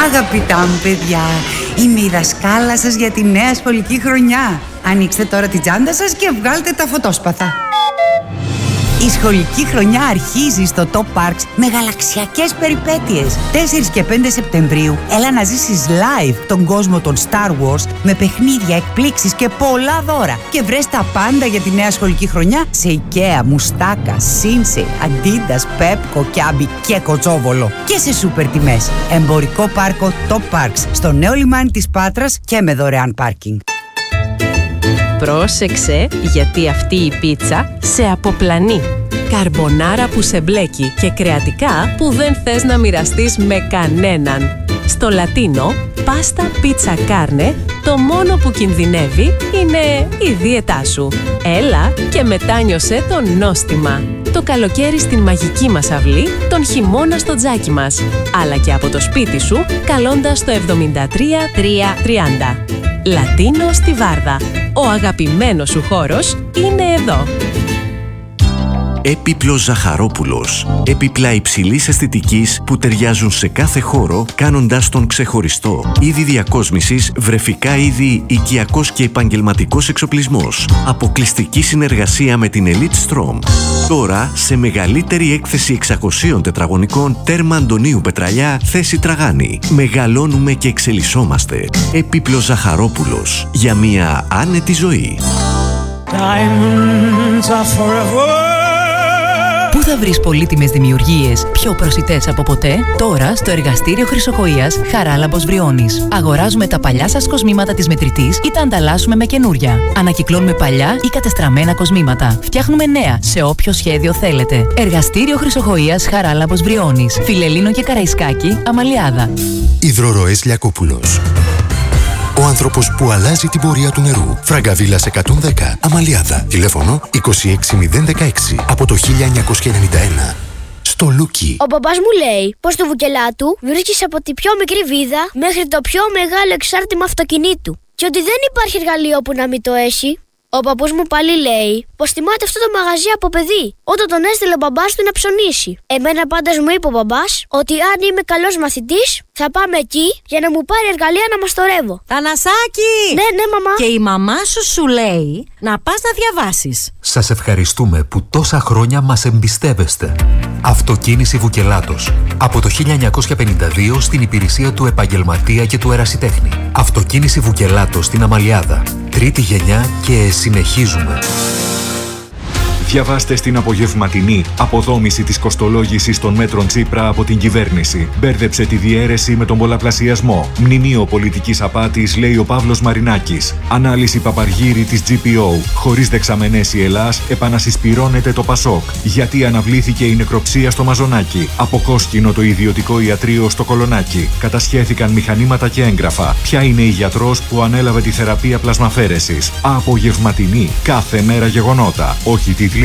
Αγαπητά μου παιδιά, είμαι η δασκάλα σας για τη νέα σχολική χρονιά. Ανοίξτε τώρα την τσάντα σας και βγάλτε τα φωτόσπαθα. Η σχολική χρονιά αρχίζει στο Top Parks με γαλαξιακές περιπέτειες. 4 και 5 Σεπτεμβρίου έλα να ζήσεις live τον κόσμο των Star Wars με παιχνίδια, εκπλήξεις και πολλά δώρα. Και βρες τα πάντα για τη νέα σχολική χρονιά σε IKEA, Μουστάκα, Σίνσεϊ, Αντίντας, Πέπκο, Κιάμπι και Κοτσόβολο. Και σε σούπερ τιμές. Εμπορικό πάρκο Top Parks στο νέο λιμάνι της Πάτρας και με δωρεάν πάρκινγκ. Πρόσεξε, γιατί αυτή η πίτσα σε αποπλανεί. Καρμπονάρα που σε μπλέκει και κρεατικά που δεν θες να μοιραστείς με κανέναν. Στο Λατίνο, πάστα πίτσα κάρνε, το μόνο που κινδυνεύει είναι η δίαιτά σου. Έλα και μετάνιωσε το νόστιμα. Το καλοκαίρι στην μαγική μας αυλή, τον χειμώνα στο τζάκι μας. Αλλά και από το σπίτι σου, καλώντας το 73330. Λατίνο στη Βάρδα. Ο αγαπημένος σου χώρος είναι εδώ. Έπιπλος Ζαχαρόπουλος. Έπιπλα υψηλής αισθητικής που ταιριάζουν σε κάθε χώρο, κάνοντας τον ξεχωριστό. Είδη διακόσμησης, βρεφικά είδη, οικιακός και επαγγελματικός εξοπλισμός. Αποκλειστική συνεργασία με την Elite Strom. Τώρα, σε μεγαλύτερη έκθεση 600 τετραγωνικών, τέρμα Αντωνίου Πετραλιά, θέση Τραγάνη. Μεγαλώνουμε και εξελισσόμαστε. Έπιπλος Ζαχαρόπουλος. Για μια άνετη ζωή. Πού θα βρεις πολύτιμες δημιουργίες πιο προσιτές από ποτέ? Τώρα στο εργαστήριο Χρυσοχοΐας Χαράλαμπος Βριώνης. Αγοράζουμε τα παλιά σας κοσμήματα της μετρητής ή τα ανταλλάσσουμε με καινούρια. Ανακυκλώνουμε παλιά ή κατεστραμμένα κοσμήματα. Φτιάχνουμε νέα σε όποιο σχέδιο θέλετε. Εργαστήριο Χρυσοχοΐας Χαράλαμπος Βριώνης. Φιλελλήνο και Καραϊσκάκη, Αμαλιάδα. Υδροροές Λιακόπουλος. Ο άνθρωπος που αλλάζει την πορεία του νερού. Φραγκαβίλας 110, Αμαλιάδα. Τηλέφωνο 26016 από το 1991. Στο Λούκι. Ο μπαμπάς μου λέει πως στο Βουκελάτου βρίσκεις από τη πιο μικρή βίδα μέχρι το πιο μεγάλο εξάρτημα αυτοκινήτου. Και ότι δεν υπάρχει εργαλείο που να μην το έχει. Ο παππούς μου πάλι λέει πως θυμάται αυτό το μαγαζί από παιδί, όταν τον έστειλε ο μπαμπάς του να ψωνίσει. Εμένα πάντως μου είπε ο μπαμπάς ότι αν είμαι καλός μαθητής θα πάμε εκεί για να μου πάρει εργαλεία να μαστορεύω. Θανασάκη! Ναι, μαμά. Και η μαμά σου λέει να πας να διαβάσεις. Σας ευχαριστούμε που τόσα χρόνια μας εμπιστεύεστε. Αυτοκίνηση Βουκελάτος. Από το 1952 στην υπηρεσία του επαγγελματία και του ερασιτέχνη. Αυτοκίνηση Βουκελάτος στην Αμαλιάδα. Τρίτη γενιά και συνεχίζουμε. Διαβάστε στην απογευματινή αποδόμηση της κοστολόγησης των μέτρων Τσίπρα από την κυβέρνηση. Μπέρδεψε τη διαίρεση με τον πολλαπλασιασμό. Μνημείο πολιτικής απάτης, λέει ο Παύλος Μαρινάκης. Ανάλυση Παπαργύρη της GPO. Χωρίς δεξαμενές η Ελλάς, επανασυσπυρώνεται το Πασόκ. Γιατί αναβλήθηκε η νεκροψία στο Μαζονάκι. Αποκόσκινο το ιδιωτικό ιατρείο στο Κολονάκι. Κατασχέθηκαν μηχανήματα και έγγραφα. Ποια είναι η γιατρός που ανέλαβε τη θεραπεία πλασμαφαίρεσης. Απογευματινή. Κάθε μέρα γεγονότα. Όχι τίτλοι.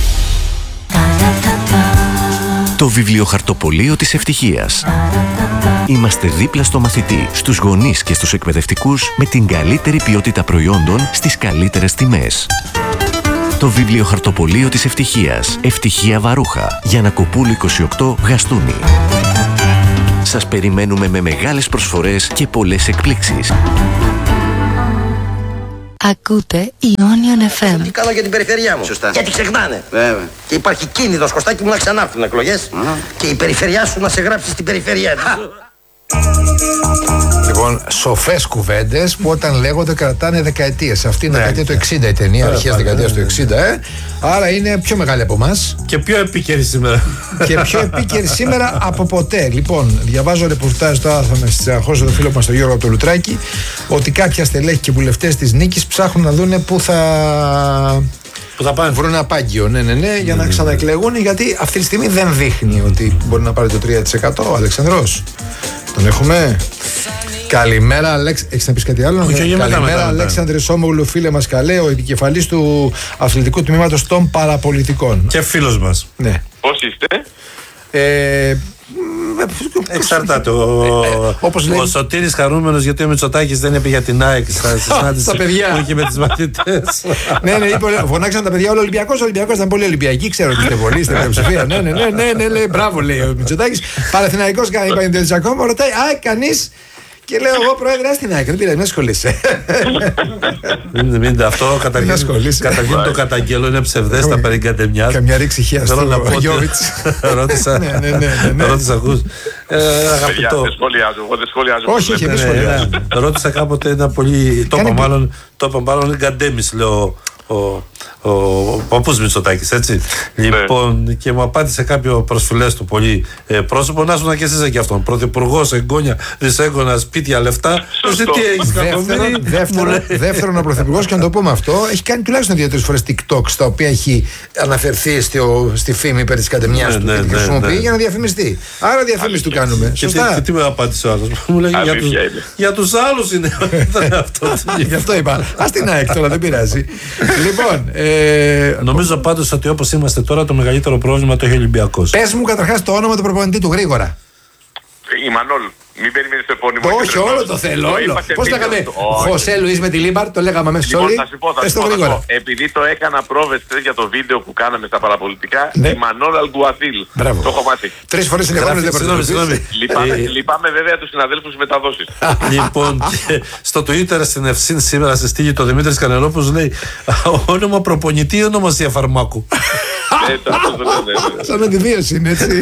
Το βιβλιοχαρτοπωλείο της ευτυχίας. Είμαστε δίπλα στο μαθητή, στους γονείς και στους εκπαιδευτικούς με την καλύτερη ποιότητα προϊόντων στις καλύτερες τιμές. Το βιβλιοχαρτοπωλείο της ευτυχίας. Ευτυχία Βαρούχα. Γιαννακοπούλου 28, Γαστούνι. Σας περιμένουμε με μεγάλες προσφορές και πολλές εκπλήξεις. Ακούτε Ionian FM. Τι κάνω για την περιφερειά μου. Σωστά. Γιατί ξεχνάνε. Βέβαια. Και υπάρχει κίνδυνος, Κωστάκη μου, να ξανάρθουν εκλογές. Και η περιφερειά σου να σε γράψει στην περιφερειά της. Λοιπόν, σοφές κουβέντες που όταν λέγονται κρατάνε δεκαετίες. Αυτή είναι δεκαετία του 60 η ταινία, αρχές δεκαετίας του 60. Άρα είναι πιο μεγάλη από εμάς. Και πιο επίκαιρη σήμερα. Και πιο επίκαιρη σήμερα από ποτέ. Λοιπόν, διαβάζω ρεπορτάζ τώρα, θα με στεναχωρήσω το φίλο μας τον Γιώργο από το Λουτράκι, ότι κάποια στελέχη και βουλευτές της Νίκης ψάχνουν να δούνε πού θα βρουν ένα απάγγιο, για να ξαναεκλεγούν, γιατί αυτή τη στιγμή δεν δείχνει ότι μπορεί να πάρει το 3%. Ο Αλεξανδρός, τον έχουμε. Καλημέρα, έχεις να πεις κάτι άλλο? Καλημέρα, Αλέξανδρε Σόμογλου, φίλε μας καλέ, ο επικεφαλής του αθλητικού τμήματος των παραπολιτικών. Και φίλος μας. Ναι. Πώς είστε? Εξαρτάται. Ο Σωτήρης χαρούμενος γιατί ο Μητσοτάκης δεν είπε για την ΑΕΚ στα συνάντηση που είχε με τις μαθητές. Ναι, φωνάξαν τα παιδιά. Ο Ολυμπιακός ήταν πολύ Ολυμπιακοί. Ξέρω ότι είστε πολύ στην πλειοψηφία. Ναι, μπράβο, λέει ο Μητσοτάκης. Παναθηναϊκός είπαν ακόμα. Ρωτάει, κανείς. Και λέω εγώ, Πρόεδρε, στην ΑΕΚ, δεν πειράζει, μην ασχολείσαι. Αυτό καταρχήν το καταγγέλω, είναι ψευδέστα περί κατεμιάς. Καμιά ρήξη χιάς του Γιώβιτς. Ρώτησα, ακούς. Αγαπητό. Δεν σχολιάζω. Όχι, δεν σχολιάζω. Ρώτησα κάποτε ένα πολύ. Το είπα μάλλον είναι Γκαντέμις, λέω. Ο παππούς Μητσοτάκης, έτσι. Λοιπόν, και μου απάντησε κάποιο προσφυλές του πολύ πρόσωπο, να ήσουν και εσείς εκεί αυτόν. Πρωθυπουργός, εγγόνια, δισέγγωνα, σπίτια, λεφτά. Εσύ τι έχεις κακομοίρη. Δεύτερον, ο πρωθυπουργός, και να το πούμε αυτό, έχει κάνει τουλάχιστον 2-3 φορές TikTok στα οποία έχει αναφερθεί στη φήμη περί της κατεμιάς του και τη χρησιμοποιεί για να διαφημιστεί. Άρα διαφήμιση του κάνουμε. Σωστά. Και τι με απάντησε ο άλλος. Μου λέει για τους άλλους είναι αυτό. Γι' αυτό είπα. Ας την ΑΕΚ τώρα, δεν πειράζει. Λοιπόν. Νομίζω πάντως ότι όπως είμαστε τώρα το μεγαλύτερο πρόβλημα το έχει ο Ολυμπιακός. Πες μου καταρχάς το όνομα του προπονητή του γρήγορα. Η Μανόλ. Μην περιμένεις το επώνυμο. Όχι, όλο το θέλω. Πώς λέγαμε Χωσέ Λουίς με τη Λίμπαρ, το λέγαμε μέσα σε όλοι. Θα σου πω. Επειδή το έκανα πρόβες για το βίντεο που κάναμε στα παραπολιτικά, η Μανόλ Αλγκουαθίλ. Το έχω μάθει. 3 φορές συνεχόμενες δεν παρακολουθείς. Λυπάμαι βέβαια τους συναδέλφους στις μεταδόσεις. Λοιπόν, στο Twitter στην Ευσύν σήμερα σε στήλη το Δημήτρης Κανελόπουλος λέει όνομα προπονητή ή ονομασία φαρμάκου. Σαν αντιβίωση είναι έτσι.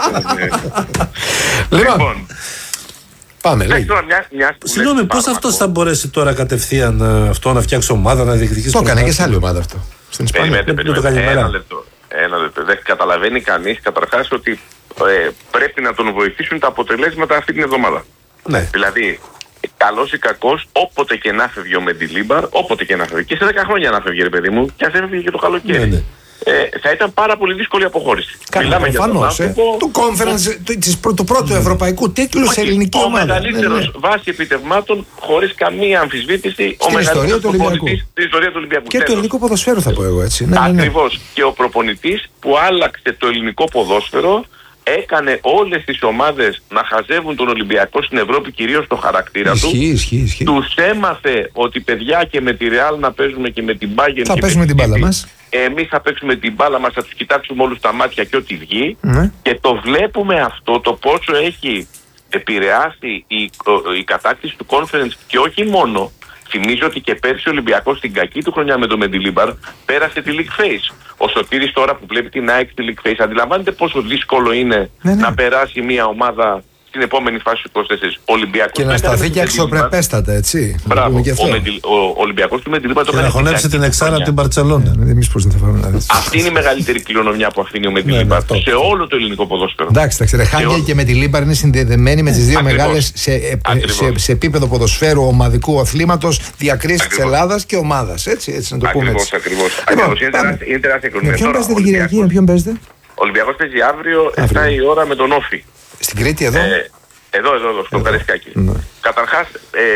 Λοιπόν. Πάμε, λέει. Συγγνώμη, πώς αυτός θα μπορέσει τώρα κατευθείαν αυτό να φτιάξει ομάδα, να διεκδικήσει. Το έκανε και σε άλλη ομάδα αυτό. Στην Ισπανία. Ένα λεπτό. Δεν καταλαβαίνει κανείς καταρχάς ότι πρέπει να τον βοηθήσουν τα αποτελέσματα αυτή την εβδομάδα. Ναι. Δηλαδή, καλός ή κακός, όποτε και να φεύγει ο Μεντιλίμπαρ, όποτε και να φεύγει. Και σε 10 χρόνια να φεύγει, ρε παιδί μου, και ας έφευγε και το καλοκαίρι. Ναι. Θα ήταν πάρα πολύ δύσκολη αποχώρηση. Μιλάμε για τον άνθρωπο του conference, του πρώτου ευρωπαϊκού τίτλου σε ελληνική ομάδα. Ο μεγαλύτερος βάση επιτευγμάτων, χωρίς καμία αμφισβήτηση, ο μεγαλύτερος προπονητής στην ιστορία του Ολυμπιακού. Και του ελληνικού ποδοσφαίρου θα πω εγώ έτσι. Ακριβώς. Και ο προπονητής που άλλαξε το ελληνικό ποδόσφαιρο, έκανε όλες τις ομάδες να χαζεύουν τον Ολυμπιακό στην Ευρώπη, κυρίως το χαρακτήρα του. Ισχύει. Τους έμαθε ότι παιδιά και με τη Real να παίζουμε και με την Bayern. Θα παίζουμε την μπάλα μας. Εμείς θα παίξουμε την μπάλα μας, θα τους κοιτάξουμε όλους τα μάτια και ό,τι βγει. Και το βλέπουμε αυτό, το πόσο έχει επηρεάσει η κατάκτηση του conference, και όχι μόνο. Θυμίζω ότι και πέρσι ο Ολυμπιακός στην κακή του χρονιά με το Μεντιλίμπαρ πέρασε τη League Phase. Ο Σωτήρης τώρα που βλέπει την ΑΕΚ στη League Phase, αντιλαμβάνεται πόσο δύσκολο είναι να περάσει μια ομάδα στην επόμενη φάση του 24. Ολυμπιακός και να σταθεί και αξιοπρεπέστατα, έτσι. Μπράβο. Ο Ολυμπιακός του Μεντιλίμπαρ το έκανε. Και να χωνέψει την Εξάρα από την Μπαρτσελόνα. Αυτή είναι η μεγαλύτερη κληρονομιά που αφήνει ο Μεντιλίμπαρ σε όλο το ελληνικό ποδόσφαιρο. Εντάξει, τα Ξερεχάνια και Μεντιλίμπαρ είναι συνδεδεμένοι με τις δύο μεγάλες σε επίπεδο ποδοσφαίρου ομαδικού αθλήματος διακρίσεις της Ελλάδας και ομάδας. Έτσι να το πούμε. Ακριβώς. Είναι τεράστια κληρονομιά. Με ποιον παίζετε? Ο Ολυμπιακός παίζει αύριο 7 η ώρα με τον Όφη. Στην Κρήτη εδώ? Εδώ, στο Καραϊσκάκι. Καταρχάς,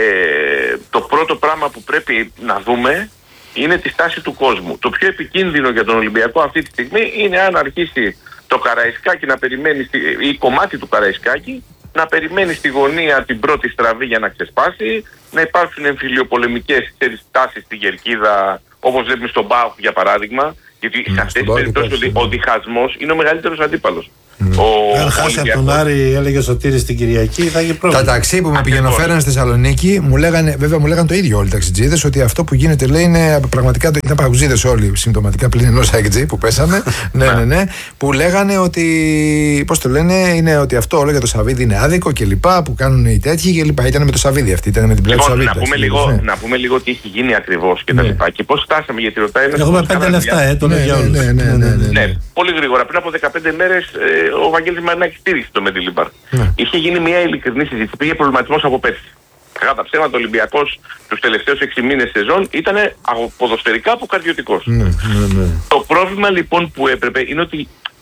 το πρώτο πράγμα που πρέπει να δούμε είναι τη στάση του κόσμου. Το πιο επικίνδυνο για τον Ολυμπιακό αυτή τη στιγμή είναι αν αρχίσει το Καραϊσκάκι να περιμένει, ή κομμάτι του Καραϊσκάκι, να περιμένει στη γωνία την πρώτη στραβή για να ξεσπάσει, να υπάρξουν εμφυλιοπολεμικές τάσεις στη Κερκίδα, όπως βλέπουμε στον ΠΑΟΚ για παράδειγμα. Γιατί σε αυτές τις περιπτώσεις ο διχασμός είναι ο μεγαλύτερος αντίπαλος. Αν χάσει από τον Άρη, έλεγε ο Σωτήρης την Κυριακή, θα έχει πρόβλημα. Τα ταξί που με πηγαινοφέραν στη Θεσσαλονίκη μου λέγανε το ίδιο όλοι οι ταξιτζίδες, ότι αυτό που γίνεται λέει είναι πραγματικά. Ήταν παγκουζίδες όλοι συμπτωματικά πλην ενός αεκτζή που πέσαμε. ναι. Που λέγανε ότι. Πώς το λένε, είναι ότι αυτό όλο για το Σαββίδι είναι άδικο κλπ. Που κάνουν οι τέτοιοι κλπ. Ήταν με το Σαββίδι αυτή, ήταν με την πλάτη του Σαββίδι. Να πούμε λίγο τι έχει γίνει ακριβώς και πώς φτάσαμε, γιατί ρωτάει ένα. Έχουμε 5 λεφτά, το λέει για όλους. Ναι, πολύ γρήγορα. Πριν από 15 μέρες ο Βαγγέλης Μαρινάκης στήριξε το Μεντιλίμπαρ. Είχε γίνει μια ειλικρινή συζήτηση, πήγε προβληματισμός από πέρσι. Κατά τα ψέματα, ο Ολυμπιακός τους τελευταίους 6 μήνες σεζόν ήταν ποδοσφαιρικά αποκαρδιωτικός. Το πρόβλημα λοιπόν που έπρεπε είναι ότι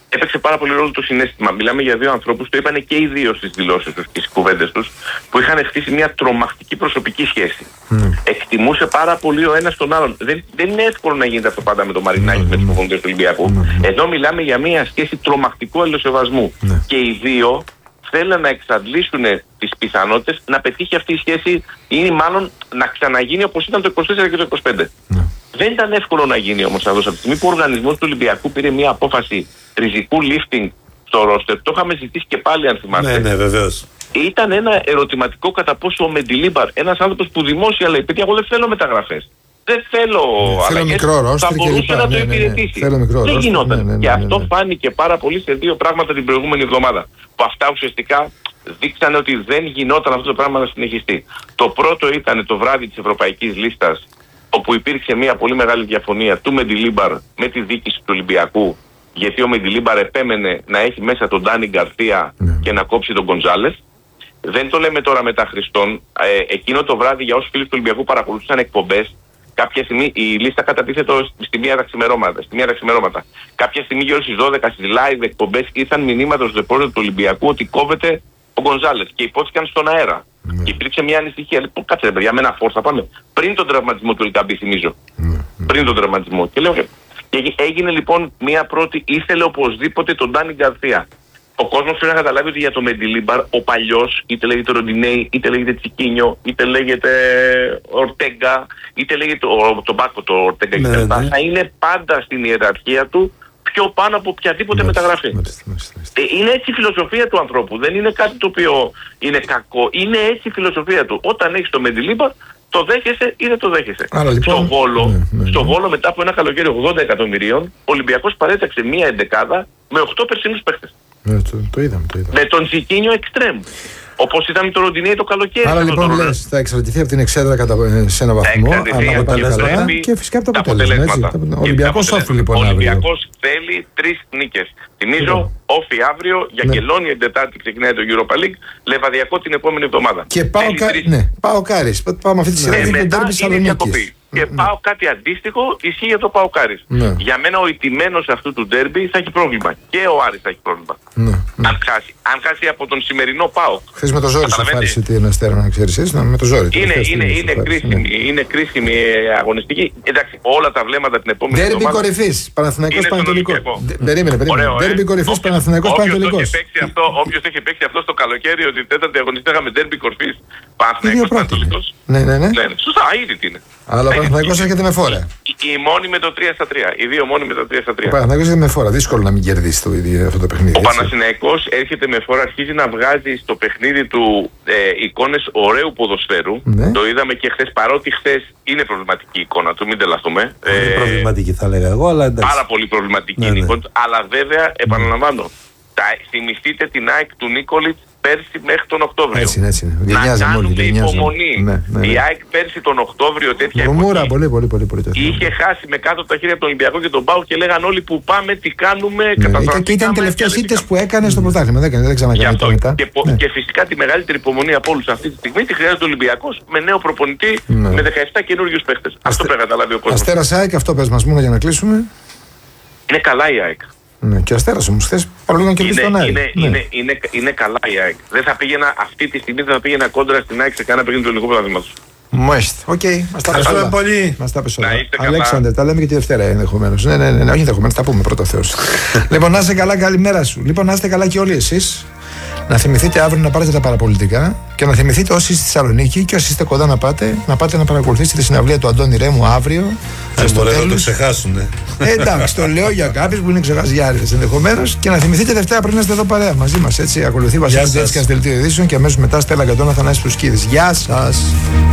έπαιξε πάρα πολύ ρόλο το συναίσθημα. Μιλάμε για δύο ανθρώπους, το είπαν και οι δύο στις δηλώσεις τους και στις κουβέντες τους, που είχαν χτίσει μια τρομακτική προσωπική σχέση. Εκτιμούσε πάρα πολύ ο ένας τον άλλον. Δεν είναι εύκολο να γίνεται αυτό πάντα με τον Μαρινάκη, με τους προπονητές του Ολυμπιακού. Εδώ μιλάμε για μια σχέση τρομακτικού αλληλοσεβασμού. Και οι δύο θέλουν να εξαντλήσουν τις πιθανότητες να πετύχει αυτή η σχέση, ή μάλλον να ξαναγίνει όπως ήταν το 24 και το 25. Δεν ήταν εύκολο να γίνει όμως αυτό. Από τη στιγμή που ο οργανισμός του Ολυμπιακού πήρε μια απόφαση ριζικού lifting στο ρόστερ, το είχαμε ζητήσει και πάλι, αν θυμάστε. Ναι, βεβαίως. Ήταν ένα ερωτηματικό κατά πόσο ο Μεντιλίμπαρ, ένας άνθρωπος που δημόσια λέει: παιδιά, εγώ δεν θέλω μεταγραφές. Δεν θέλω αλλαγές. Θα μπορούσε να το υπηρετήσει. Δεν γινόταν. Και αυτό φάνηκε πάρα πολύ σε δύο πράγματα την προηγούμενη εβδομάδα. Που αυτά ουσιαστικά δείξανε ότι δεν γινόταν αυτό το πράγμα να συνεχιστεί. Το πρώτο ήταν το βράδυ της Ευρωπαϊκής Λίστας, όπου υπήρξε μια πολύ μεγάλη διαφωνία του Μεντιλίμπαρ με τη διοίκηση του Ολυμπιακού, γιατί ο Μεντιλίμπαρ επέμενε να έχει μέσα τον Ντάνι Γκαρθία και να κόψει τον Γκοντζάλες. Δεν το λέμε τώρα μετά Χριστόν. Εκείνο το βράδυ, για όσους φίλους του Ολυμπιακού παρακολουθούσαν εκπομπές, κάποια στιγμή η λίστα κατατίθεται στη μία τα ξημερώματα. Κάποια στιγμή γύρω στις 12 στις live εκπομπές ήρθαν μηνύματα στους ρεπόρτερ του Ολυμπιακού ότι κόβεται ο Γκοντζάλες και υπόθηκαν στον αέρα. Και υπήρξε μια ανησυχία. Λοιπόν, κάτσε ρε παιδιά, με ένα φόρ θα πάμε. Πριν τον τραυματισμό του Ελκαμπή, θυμίζω. Πριν τον τραυματισμό. Και λέω, και έγινε λοιπόν μια πρώτη, ήθελε οπωσδήποτε τον Ντάνι Γκαρθία. Ο κόσμος πρέπει να καταλάβει ότι για το Μεντιλίμπαρ ο παλιός, είτε λέγεται Ροντινέι, είτε λέγεται Τσικίνιο, είτε λέγεται Ορτέγκα, είτε λέγεται τον Μπάκο το Ορτέγκα κτλ. Θα είναι πάντα στην ιεραρχία του πιο πάνω από οποιαδήποτε μεταγραφή. Είναι έτσι η φιλοσοφία του ανθρώπου. Δεν είναι κάτι το οποίο είναι κακό. Είναι έτσι η φιλοσοφία του. Όταν έχεις το Μεντιλίμπαρ, το δέχεσαι ή δεν το δέχεσαι. Άρα, λοιπόν, στο Βόλο, μετά από ένα καλοκαίρι 80 εκατομμυρίων, ο Ολυμπιακός παρέταξε μία εντεκάδα με 8 περσινούς παίχτες. Το είδαμε. Με τον Ζικίνιο εξτρέμ. Όπως ήταν με τον Ροντινέι το καλοκαίρι. Άρα λοιπόν λες, θα εξαρτηθεί από την εξέδρα σε ένα βαθμό, και φυσικά από το αποτέλεσμα. Ο Ολυμπιακός όφη λοιπόν αύριο. Ο Ολυμπιακός θέλει 3 νίκες. Θυμίζω, όφη αύριο, για Κελόνια την Τετάρτη ξεκινάει το Europa League, Λεβαδιακό την επόμενη εβδομάδα. Και πάω Κάρις. Πάμε αυτή τη σειρά για τον Ντέρμπι Θεσσαλονίκης. Και πάω κάτι αντίστοιχο, ισχύει για το Παοκάρις. Για μένα ο ηττημένος αυτού του ντέρμπι θα έχει πρόβλημα. Και ο Άρης θα έχει πρόβλημα. Αν χάσει από τον σημερινό ΠΑΟΚ. Χθες με το ζόρι σου φάρισε την Αστέρα, να ξέρεις εσύ, με το ζόρι. Είναι κρίσιμη αγωνιστική. Εντάξει, όλα τα βλέμματα την επόμενη εβδομάδα. Ντέρμπι κορυφής, Παναθηναϊκός Πανετολικός. Περίμενε. Ντέρμπι κορυφής, Παναθηναϊκός Πανετολικός. Όποιος έχει παίξει αυτό στο καλοκαίρι, ότι τέταρτη αγωνιστή είχαμε ντέρμπι κορυφής, Παναθηναϊκός Πανετολικός. Ναι. Σωστά, ήδη είναι. Αλλά ο Παναθηναϊκός έρχεται με φόρα. Οι μόνοι με το 3-3. Οι δύο μόνοι με το 3-3. Ο Παναθηναϊκός έρχεται με φόρα. Δύσκολο να μην κερδίσει αυτό το παιχνίδι. Ο Παναθηναϊκός έρχεται με φόρα, αρχίζει να βγάζει στο παιχνίδι του εικόνες ωραίου ποδοσφαίρου. Το είδαμε και χθες, παρότι χθες είναι προβληματική η εικόνα του, μην τελαθούμε. Πολύ προβληματική θα έλεγα εγώ, αλλά εντάξει. Πάρα πολύ προβληματική είναι η εικόνα του. Αλλά βέβαια, επαναλαμβάνω, θυμηθείτε την ΑΕΚ του Νίκολιτς πέρσι μέχρι τον Οκτώβριο. Έτσι. Να κάνουμε υπομονή. Η ΑΕΚ πέρσι τον Οκτώβριο τέτοια εποχή πολύ. Είχε χάσει με κάτω τα χέρια από τον Ολυμπιακό και τον ΠΑΟΚ και λέγαν όλοι που πάμε, τι κάνουμε. Και ήταν τελευταίες ήττες που έκανε στο πρωτάθλημα. Δεν ξανακάνει μετά. Και φυσικά τη μεγαλύτερη υπομονή από όλους αυτή τη στιγμή τη χρειάζεται ο Ολυμπιακός με νέο προπονητή, με 17 καινούριους παίχτες. Αυτό πρέπει να καταλάβει ο κόσμος. Αστέρας ΑΕΚ, αυτό πες μας μόνο για να κλείσουμε. Είναι καλά η ΑΕΚ. Ναι, και ο Αστέρας όμως χθες παρόλο να κερδίσει τον ΑΕΚ. Είναι καλά η ΑΕΚ. Δεν θα πήγαινα αυτή τη στιγμή, δεν θα πήγαινα κόντρα στην ΑΕΚ σε κανένα παιχνίδι του ελληνικού πρωταθλήματος. Μάλιστα. Οκ. Μας τα πες πολύ. Αλέξανδρε, τα λέμε και τη Δευτέρα ενδεχομένως. Ναι, όχι ενδεχομένως, τα πούμε πρώτα Θεός. Λοιπόν, να είστε καλά, καλημέρα σου. Λοιπόν, να είστε καλά και όλοι εσείς. Να θυμηθείτε αύριο να πάρετε τα παραπολιτικά και να θυμηθείτε όσοι είστε στη Θεσσαλονίκη και όσοι είστε κοντά να πάτε να παρακολουθήσετε τη συναυλία του Αντώνη Ρέμου αύριο. Στο τέλος. Να το ξεχάσουν. Εντάξει, το λέω για κάποιους που είναι ξεχασιάριδες ενδεχομένως. Και να θυμηθείτε Δευτέρα πριν να είστε εδώ παρέα μαζί μας. Έτσι, ακολουθεί Βασίλης Δέτσικας Δελτίο Ειδήσεων και αμέσως μετά Στέλλα Γκαντώνα Θανάσης Τουσκίδης. Γεια σας.